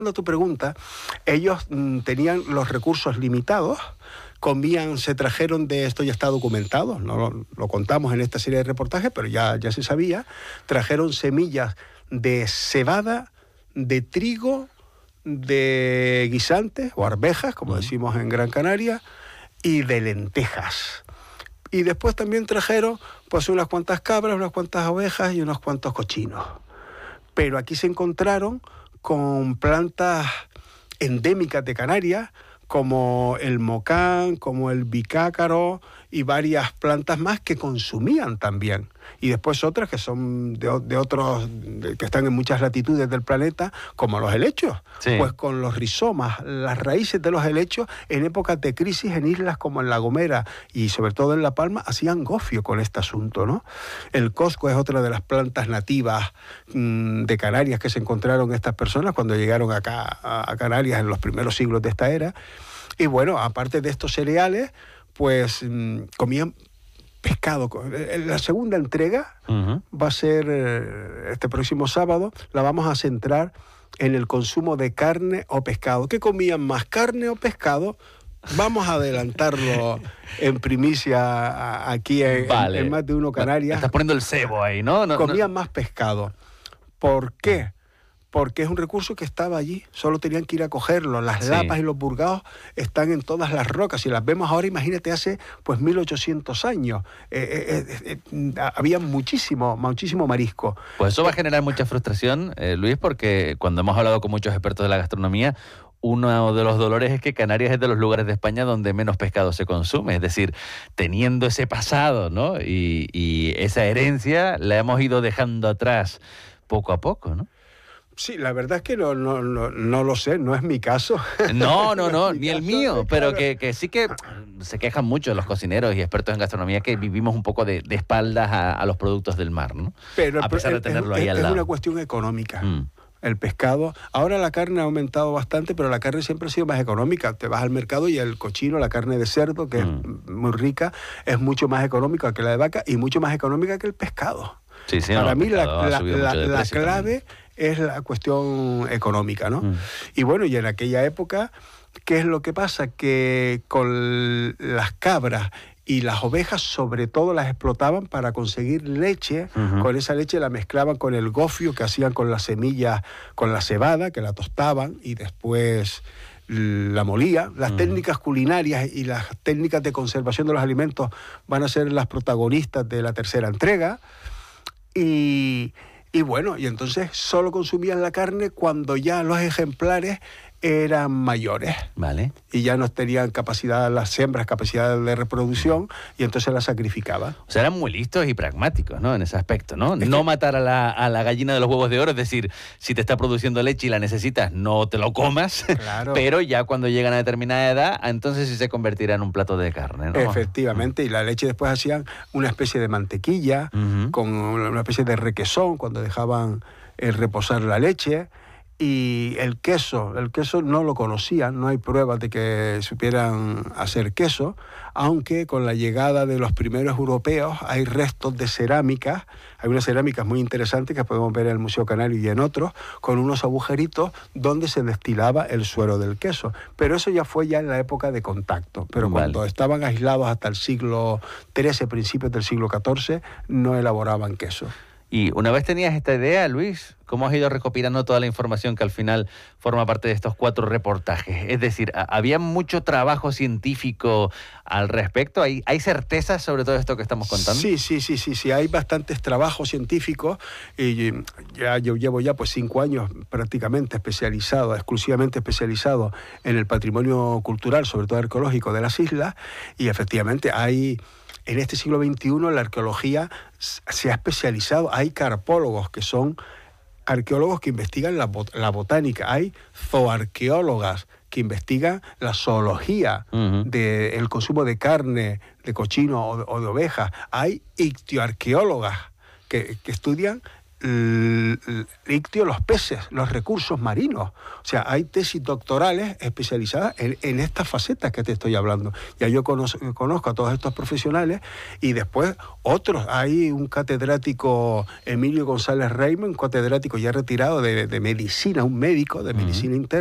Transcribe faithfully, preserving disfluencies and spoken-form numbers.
A tu pregunta, ellos mm, tenían los recursos limitados, comían, se trajeron de, esto ya está documentado, no lo, lo contamos en esta serie de reportajes, pero ya, ya se sabía, trajeron semillas de cebada, de trigo, de guisantes o arvejas, como decimos en Gran Canaria, y de lentejas. Y después también trajeron pues unas cuantas cabras, unas cuantas ovejas y unos cuantos cochinos. Pero aquí se encontraron con plantas endémicas de Canarias, como el mocán, como el bicácaro y varias plantas más que consumían también. Y después otras que son de, de otros, de, que están en muchas latitudes del planeta, como los helechos. Sí. Pues con los rizomas, las raíces de los helechos, en épocas de crisis en islas como en La Gomera y sobre todo en La Palma, hacían gofio con este asunto, ¿no? El cosco es otra de las plantas nativas mmm, de Canarias que se encontraron estas personas cuando llegaron acá a, a Canarias en los primeros siglos de esta era. Y bueno, aparte de estos cereales, pues mmm, comían pescado. La segunda entrega uh-huh. va a ser eh, este próximo sábado, la vamos a centrar en el consumo de carne o pescado. ¿Qué comían más, carne o pescado? Vamos a adelantarlo en primicia aquí en, vale. en, en Más de Uno Canarias. Estás poniendo el cebo ahí, ¿no? no comían no. más pescado. ¿Por qué? Porque es un recurso que estaba allí, solo tenían que ir a cogerlo. Las sí. lapas y los burgaos están en todas las rocas. Si las vemos ahora, imagínate, hace pues mil ochocientos años. Eh, eh, eh, eh, había muchísimo, muchísimo marisco. Pues eso va a generar mucha frustración, eh, Luis, porque cuando hemos hablado con muchos expertos de la gastronomía, uno de los dolores es que Canarias es de los lugares de España donde menos pescado se consume. Es decir, teniendo ese pasado, ¿no? Y, y esa herencia la hemos ido dejando atrás poco a poco, ¿no? Sí, la verdad es que no, no, no, no lo sé, no es mi caso. No, no, no, ni el mío, pero que, que sí que se quejan mucho los cocineros y expertos en gastronomía que vivimos un poco de, de espaldas a, a los productos del mar, ¿no? Pero a pesar de tenerlo es, ahí al es lado. Es una cuestión económica. Mm. El pescado, ahora la carne ha aumentado bastante, pero la carne siempre ha sido más económica. Te vas al mercado y el cochino, la carne de cerdo, que mm. es muy rica, es mucho más económica que la de vaca y mucho más económica que el pescado. Sí, sí, Para no, mí la, la, la, la clave también. es la cuestión económica, ¿no? Mm. Y bueno, y en aquella época, ¿qué es lo que pasa? Que con las cabras y las ovejas sobre todo las explotaban para conseguir leche. Uh-huh. Con esa leche la mezclaban con el gofio que hacían con las semillas, con la cebada, que la tostaban y después la molía. Las uh-huh. técnicas culinarias y las técnicas de conservación de los alimentos van a ser las protagonistas de la tercera entrega. Y, y bueno, y entonces solo consumían la carne cuando ya los ejemplares eran mayores. Vale. Y ya no tenían capacidad, las hembras, capacidad de reproducción, y entonces las sacrificaban. O sea, eran muy listos y pragmáticos, ¿no? En ese aspecto, ¿no? Es no que... matar a la, a la gallina de los huevos de oro, es decir, si te está produciendo leche y la necesitas, no te lo comas, claro. Pero ya cuando llegan a determinada edad, entonces sí se convertirá en un plato de carne, ¿no? Efectivamente, uh-huh. y la leche después hacían una especie de mantequilla, uh-huh. con una especie de requesón, cuando dejaban eh, reposar la leche. Y el queso, el queso no lo conocían, no hay pruebas de que supieran hacer queso, aunque con la llegada de los primeros europeos hay restos de cerámicas, hay unas cerámicas muy interesantes que podemos ver en el Museo Canario y en otros, con unos agujeritos donde se destilaba el suero del queso. Pero eso ya fue ya en la época de contacto, pero vale. Cuando estaban aislados hasta el siglo trece, principios del siglo catorce, no elaboraban queso. Y una vez tenías esta idea, Luis, ¿cómo has ido recopilando toda la información que al final forma parte de estos cuatro reportajes? Es decir, ¿había mucho trabajo científico al respecto? ¿Hay, hay certezas sobre todo esto que estamos contando? Sí, sí, sí, sí, sí. Hay bastantes trabajos científicos. Y ya, yo llevo ya pues cinco años prácticamente especializado, exclusivamente especializado en el patrimonio cultural, sobre todo arqueológico de las islas, y efectivamente hay... En este siglo veintiuno la arqueología se ha especializado. Hay carpólogos que son arqueólogos que investigan la, bot- la botánica. Hay zooarqueólogas que investigan la zoología uh-huh. del consumo de carne, de cochino o de, o de oveja. Hay ictioarqueólogas que, que estudian el, el ictio, los peces, los recursos marinos. O sea, hay tesis doctorales especializadas en, en estas facetas que te estoy hablando. Ya yo conozco, conozco a todos estos profesionales y después otros. Hay un catedrático, Emilio González Reime, un catedrático ya retirado de, de medicina, un médico de medicina uh-huh. interna,